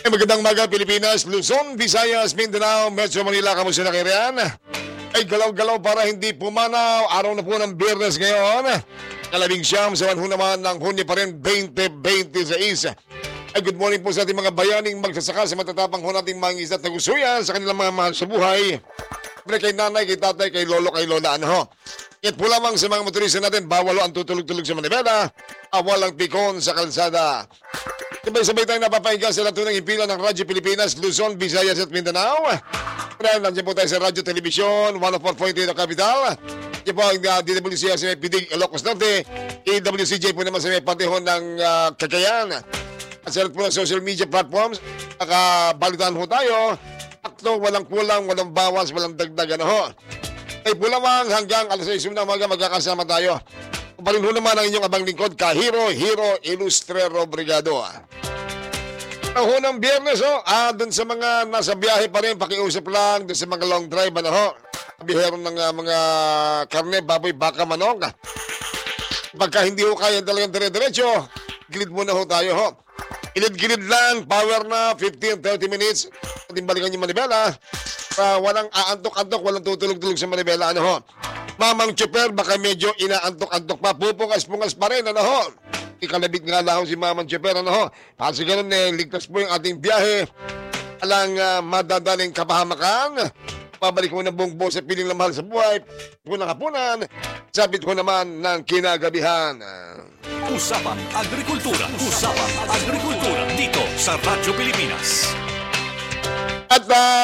Magandang umaga Pilipinas, Luzon, Visayas, Mindanao, Metro Manila, kamusta na kayo riyan? Ay galaw-galaw para hindi pumanaw, araw na po ng Biyernes ngayon. Kalabing siyam, sa ho naman ng Hunyo pa rin 2026. Ay good morning po sa ating mga bayaning magsasaka sa matatapang ho nating mga isdat na gusuyan sa kanilang mga mahal sa buhay. Kay nanay, kay tatay, kay lolo, kay lola, ano ho. Yan po lamang sa mga motorista natin, bawal ang tutulog-tulog sa manibela, walang pikon sa kalsada. Sabay-sabay tayo napapahinga sa lahat ng impila ng Radyo Pilipinas, Luzon, Visayas at Mindanao. Kaya nandiyan po tayo sa Radyo Telebisyon, 104.8 na Capital. Yan po ang DWC sa may Pidig, Ilocos Norte. AWCJ po naman sa may Pantehon ng Cagayan. At sa lahat po ng social media platforms, nakabalitaan ho tayo. Akto, walang kulang, walang bawas, walang dagdag. Ano ho? Ay po lamang hanggang alas 6 na umaga magkakasama tayo. Kumpalin ho naman ang inyong abang lingkod, Kahiro, Hiro, Ilustrero, Brigado. Ang hunang Biyernes, dun sa mga nasa biyahe pa rin, pakiusap lang, dun sa mga long drive, ano ho, bihero ng mga karne, baboy, baka, manok. Pagka hindi ho kaya talagang dire-diretso, gilid muna ho tayo ho. Gilid-gilid lang, power na, 15-30 minutes, ating balikan yung manibela. Walang aantok-antok, walang tutulog-tulog sa manibela, ano ho. Mamang Chuper, baka medyo inaantok-antok pa, pupungas-pungas pa rin, ano ho. Ikalabit nga lang si Mamang Chuper, ano ho. Kasi ganun ligtas po yung ating biyahe. Alang madadaling kapahamakan. Pabalik mo ng buong buo sa piling na mahal sa buhay. Punang-hapunan, sabit ko naman ng kinagabihan. Usapang Agrikultura. Usapang Agrikultura. Dito sa Radyo Pilipinas. At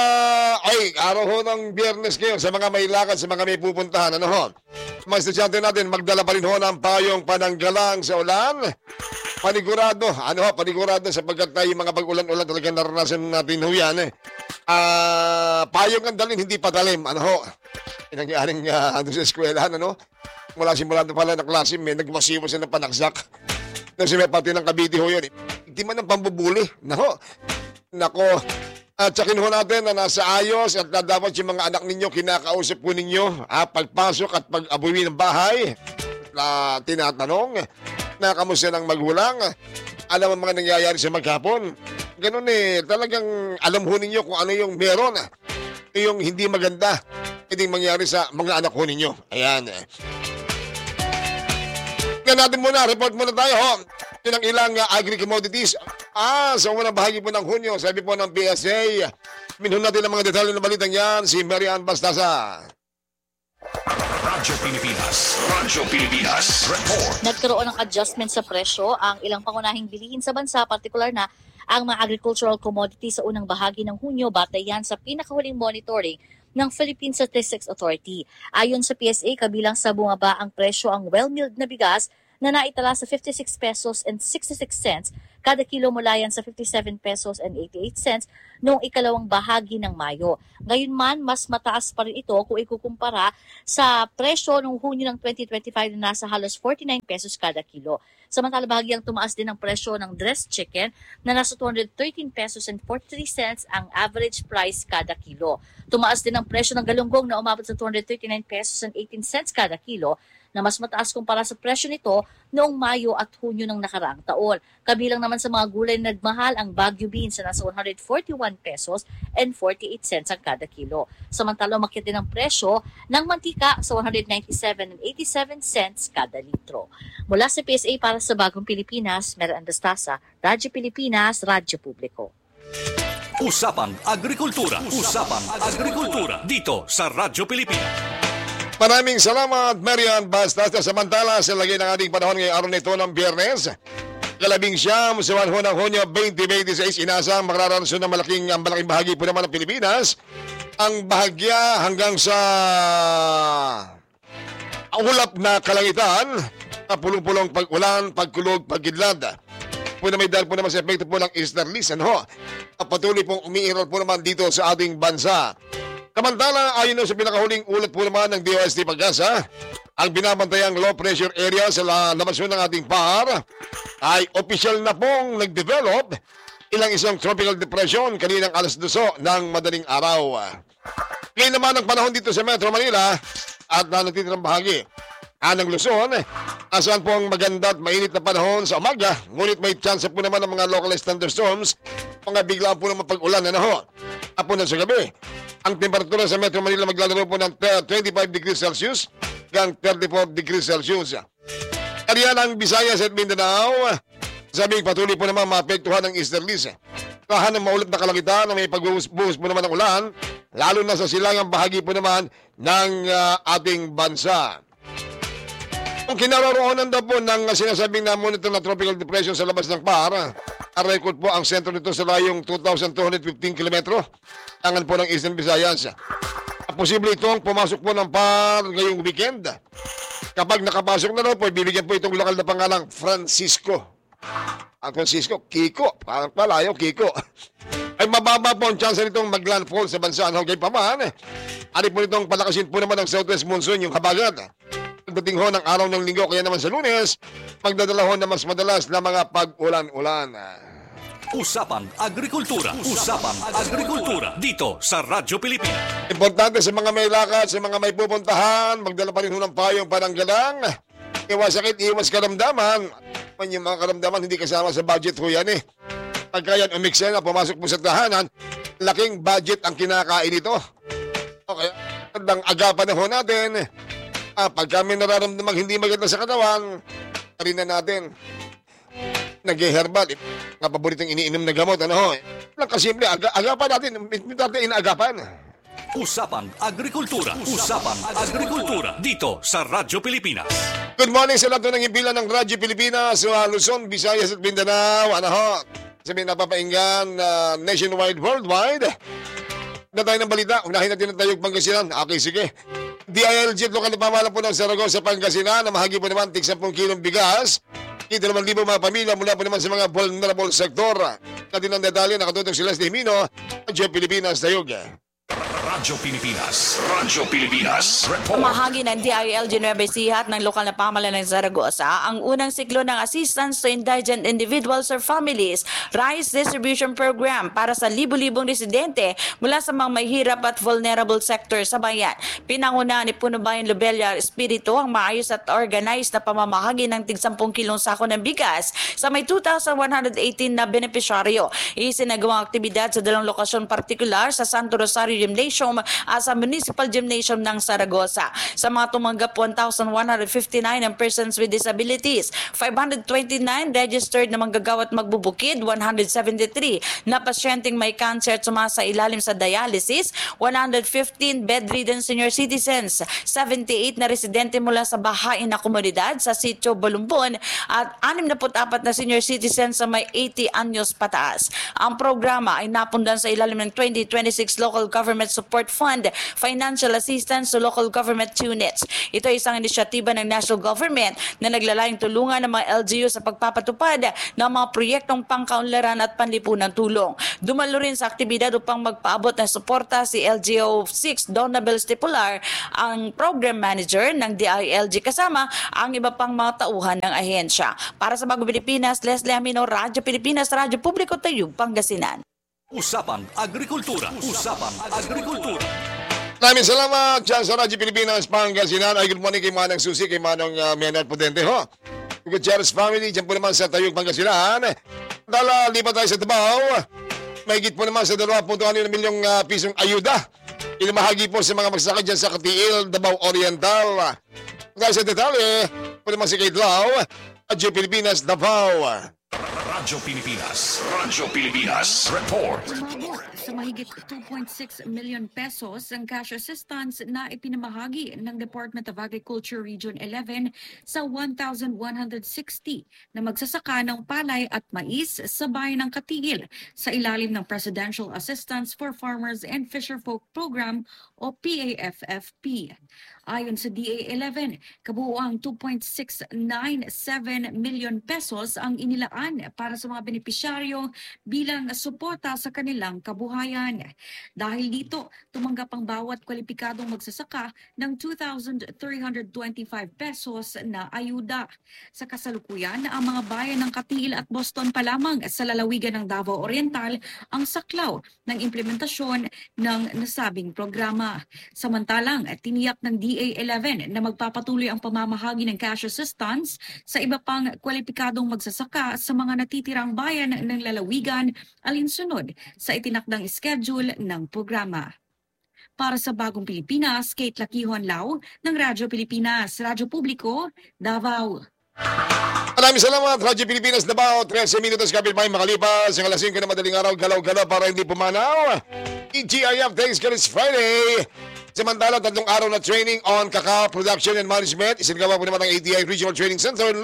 araw ho ng Biyernes ngayon sa mga may lakad, sa mga may pupuntahan, ano ho. Mga estudyante natin, magdala pa rin ho ng payong pananggalang sa ulan. Panigurado, panigurado sapagkat tayo mga pag-ulan-ulan talaga naranasan natin ho yan payong ang dalhin, hindi patalim, ano ho. Pinangyaring sa eskwelahan, ano. Simula pala ng klase, may nagmasiwa sila ng panaksak. Kasi may pati ng Cavite ho yun. Hindi man ang pambubuli, Nako. At sakin ho natin na nasa ayos at dapat yung mga anak ninyo kinakausap po ninyo pagpasok at pag-abuwi ng bahay na tinatanong na kamusta ng magulang. Alam ang mga nangyayari sa maghapon. Ganun talagang alam ho ninyo kung ano yung meron. Yung hindi maganda pwedeng mangyari sa mga anak ho ninyo. Ayan. Tingnan natin muna, report muna tayo ho. Yun ang ilang agri-commodities. Sa unang bahagi po ng Hunyo, sabi po ng PSA, minhon natin ang mga detalye ng balitang yan, si Marian Bastasa. Radyo Pilipinas. Radyo Pilipinas. Report. Nagkaroon ng adjustment sa presyo ang ilang pangunahing bilihin sa bansa, partikular na ang mga agricultural commodities sa unang bahagi ng Hunyo, batay yan sa pinakahuling monitoring ng Philippine Statistics Authority. Ayon sa PSA, kabilang sa bumaba ang presyo ang well-milled na bigas na naitala sa 56 pesos and 66 cents kada kilo mula yan sa 57 pesos and 88 cents noong ikalawang bahagi ng Mayo. Gayunman, mas mataas pa rin ito kung ikukumpara sa presyo noong Hunyo ng 2025 na nasa halos 49 pesos kada kilo. Samantala, bahagyang tumaas din ang presyo ng dressed chicken na nasa 213 pesos and 43 cents ang average price kada kilo. Tumaas din ang presyo ng galunggong na umabot sa 239 pesos and 18 cents kada kilo, na mas mataas kumpara sa presyo nito noong Mayo at Hunyo ng nakaraang taon. Kabilang naman sa mga gulay na nagmahal ang Baguio beans na nasa 141 pesos and 48 cents ang kada kilo. Samantala, umakyat din ang presyo ng mantika sa 197 and 87 cents kada litro. Mula sa PSA para sa Bagong Pilipinas, Marian Bastasa, Radyo Pilipinas, Radyo Publiko. Usapang Agrikultura. Usapang Agrikultura. Dito sa Radyo Pilipinas. Maraming salamat, Marian Bastasa. Samantala, sa lagay ng ating panahon ngayong araw nito ng Biyernes, kalabing siyam sa ng Hunyo 2026, inasang makararansyon ng malaking bahagi po naman ng Pilipinas. Ang bahagya hanggang sa ulap na kalangitan, pulong-pulong pag-ulan, pagkulog, pagkidlad. Na may dahil po naman sa epekto po ng Easterlies, patuloy pong umiiral po naman dito sa ating bansa. Kamantala, ayon sa pinakahuling ulat po naman ng DOST Pag-asa, ang binabantayang low pressure area sa lamasyon ng ating PAR ay opisyal na pong nag-develop isang tropical depression kaninang alas 2 ng madaling araw. Ngayon naman ang panahon dito sa Metro Manila at natitirang bahagi. Anang Luzon, asahan po ang maganda at mainit na panahon sa umaga, ngunit may chance po naman ng mga localized thunderstorms, mga bigla po naman pag-ulan na ho. Hapon na sa gabi, ang temperatura sa Metro Manila maglalaro po ng 25 degrees Celsius hanggang 34 degrees Celsius. Kaya ang Visayas at Mindanao, sabing patuloy po naman maapektuhan ng easterlies. Kahan ng maulap na kalangitan na may pagbuhos po naman ng ulan, lalo na sa silangang bahagi po naman ng ating bansa. Kung kinaroroonan daw po ng sinasabing na monitor na tropical depression sa labas ng PAR, ang record po ang sentro nito sa layong 2,215 kilometro, tangan po ng Eastern Visayas. Posible itong pumasok po ng PAR ngayong weekend. Kapag nakapasok na daw po, bibigyan po itong lokal na pangalang Francisco. Ang Francisco, Kiko. Parang palayo, Kiko. Ay mababa po ang chance nitong mag-landfall sa bansa. Ano kay paman? Ari po nitong palakasin po naman ng southwest monsoon yung habagat. Pagdating ho ng araw ng linggo, kaya naman sa Lunes, magdadala ho na mas madalas na mga pag-ulan-ulan. Usapang Agrikultura. Usapang Agrikultura. Dito sa Radyo Pilipinas. Importante sa mga may lakad, sa mga may pupuntahan, magdala pa rin ho ng payong pananggalang. Iwas sakit, iwas karamdaman. Yung mga karamdaman hindi kasama sa budget ho yan eh. Pagka yan umikse na, pumasok mo sa tahanan, laking budget ang kinakain ito. Okay, ang agapan na ho natin. Pag kami nararamdamang hindi maganda sa katawan, rin na natin. Nag-herbal, nga paboritong iniinom na gamot, ano ho. Lang kasimple, agapan natin, natin inaagapan. Usapang Agrikultura. Usapang Agrikultura. Dito sa Radyo Pilipinas. Good morning sa lahat ng impilan ng Radyo Pilipinas, Luzon, Visayas at Mindanao. Ano ho? Sabihin napapainggan nationwide, worldwide. Na tayo ng balita, unahin natin ang tayong Pangasinan. Okay, sige. DILG at lokal na pamahalaan po ng Saragossa, Pangasinan na mahagi po naman tig 10 kilong bigas. 2,000 mga pamilya mula po naman sa mga vulnerable sector. Natin ang detalye, nakatutok si Leslie Mino, Radyo Pilipinas, Tayog. Radyo Pilipinas. Radyo Pilipinas. Report. Mahagi ng DILG Nueva Ecija at ng lokal na pamahalaan ng Zaragoza ang unang siklo ng Assistance to Indigent Individuals or Families Rice Distribution Program para sa libu-libong residente mula sa mga mahirap at vulnerable sector sa bayan. Pinangunahan ni Puno Bayan Lobelia Espiritu ang maayos at organized na pamamahagi ng tig 10 kilong sako ng bigas sa may 2,118 na benepisyaryo. Isinagawang aktibidad sa dalawang lokasyon partikular sa Santo Rosario Gymnasium at sa Municipal Gymnasium ng Saragossa. Sa mga tumanggap 1,159 ang persons with disabilities, 529 registered na manggagawa at magbubukid, 173 na pasyenteng may cancer at sumasa ilalim sa dialysis, 115 bedridden senior citizens, 78 na residente mula sa bahain na komunidad sa Sitio Balumbon at 64 na senior citizens sa may 80 anyos pataas. Ang programa ay napundan sa ilalim ng 2026 Local Government Support Fund, Financial Assistance to Local Government Units. Ito ay isang inisyatiba ng national government na naglalayong tulungan ng mga LGU sa pagpapatupad ng mga proyektong pangkaunlaran at panlipunang tulong. Dumalo rin sa aktibidad upang magpaabot ng suporta si LGO 6 Donabel Stipular, ang program manager ng DILG kasama ang iba pang mga tauhan ng ahensya. Para sa Bagong Pilipinas, Leslie Amino, Radyo Pilipinas, Radyo Publiko, Tayug, Pangasinan. Usapang Agrikultura. Usapang Agrikultura. Maraming salamat dyan sa Radyo Pilipinas, Pangasinan. Ay, good morning kay Manang Susi, kay Manang Menard Potente, ho. Gutierrez family, dyan po naman sa Tayog, Pangasinan. Dala, lipat tayo sa Davao. Mahigit po naman sa 2.6 milyong pisong ayuda. Inamahagi po sa mga magsakad dyan sa Katiil, Davao Oriental. Dahil sa detalye, po naman si Kate Lau, Radyo Pilipinas, Davao. Radyo Pilipinas. Radyo Pilipinas. Report. Umabot sa mahigit 2.6 million pesos ang cash assistance na ipinamahagi ng Department of Agriculture Region 11 sa 1,160 na magsasaka ng palay at mais sa bayan ng Katigil sa ilalim ng Presidential Assistance for Farmers and Fisherfolk Program o PAFFP. Ayon sa DA11, kabuuang 2.697 million pesos ang inilaan para sa mga benepisyaryo bilang suporta sa kanilang kabuhayan. kabuhayan. Dahil dito, tumanggap ang bawat kwalipikadong magsasaka ng 2,325 pesos na ayuda. Sa kasalukuyan, ang mga bayan ng Katiil at Boston pa lamang sa lalawigan ng Davao Oriental ang saklaw ng implementasyon ng nasabing programa. Samantalang, tiniyak ng DA11 na magpapatuloy ang pamamahagi ng cash assistance sa iba pang kwalipikadong magsasaka sa mga natitirang bayan ng lalawigan alinsunod sa itinakdang schedule ng programa. Para sa Bagong Pilipinas, Kate Lakihon Lau ng Radyo Pilipinas, Radyo Publiko, Davao. Maraming salamat, Radyo Pilipinas Davao. 13 minutos kapit may makalipas. Ang alasing ka na madaling araw, galaw-galaw para hindi pumanaw. TGIF Thanks God It's Friday. Samantala, 3 araw na training on Cacao Production and Management. Isinagawa po naman ng ATI Regional Training Center 9.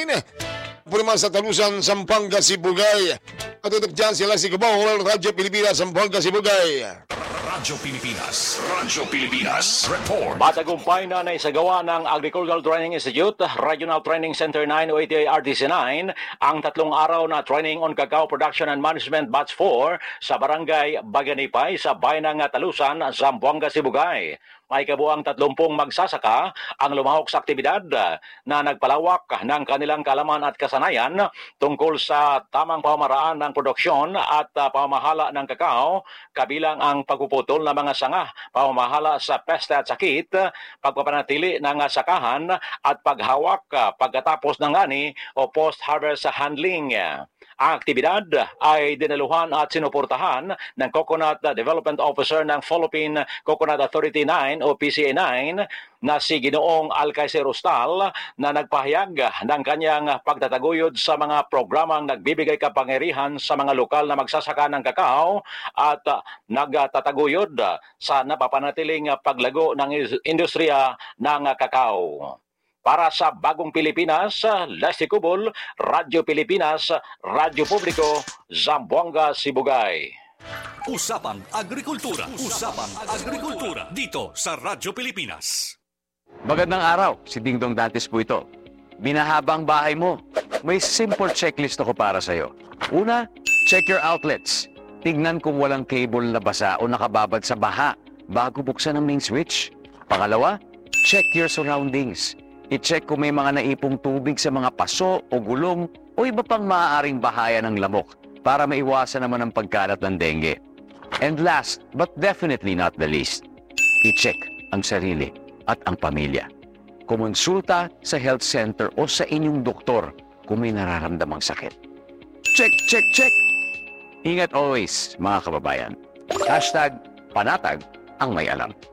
Po naman sa Talusan, Zamboanga, Sibugay. Katutok dyan sila si Gabong, Radyo Pilipinas, Zamboanga, Sibugay. Radyo Pilipinas. Radyo Pilipinas. Report. Matagumpay na naisagawa ng Agricultural Training Institute, Regional Training Center 9 o ATI RTC 9 ang 3 araw na training on Cacao Production and Management Batch 4 sa Barangay Baganipay sa bayan ng Talusan, Zamboanga, Sibugay. May kabuang 30 magsasaka ang lumahok sa aktibidad na nagpalawak ng kanilang kaalaman at kasanayan tungkol sa tamang pamamaraan ng produksyon at pamamahala ng kakao, kabilang ang pagpuputol ng mga sanga, pamamahala sa peste at sakit, pagpapanatili ng sakahan at paghawak pagkatapos ng ani o post-harvest handling. Ang aktibidad ay dinaluhan at sinuportahan ng Coconut Development Officer ng Philippine Coconut Authority 9 o PCA 9 na si Ginoong Alcaicer Ustal na nagpahayag ng kanyang pagtataguyod sa mga programang nagbibigay kapangyarihan sa mga lokal na magsasaka ng kakao at nagtataguyod sa napapanatiling paglago ng industriya ng kakao. Para sa Bagong Pilipinas, Leslie Cubol, Radyo Pilipinas, Radyo Publiko, Zamboanga, Sibugay. Usapang Agrikultura. Usapang Agrikultura. Dito sa Radyo Pilipinas. Magandang araw, si Dingdong Dantes po ito. Binahaba ang bahay mo. May simple checklist ako para sa'yo. Una, check your outlets. Tignan kung walang cable na basa o nakababad sa baha bago buksan ang main switch. Pangalawa, check your surroundings. I-check kung may mga naipong tubig sa mga paso o gulong o iba pang maaaring bahaya ng lamok para maiwasan naman ang pagkalat ng dengue. And last, but definitely not the least, i-check ang sarili at ang pamilya. Kumonsulta sa health center o sa inyong doktor kung may nararamdamang sakit. Check, check, check! Ingat always, mga kababayan. #panatag ang may alam.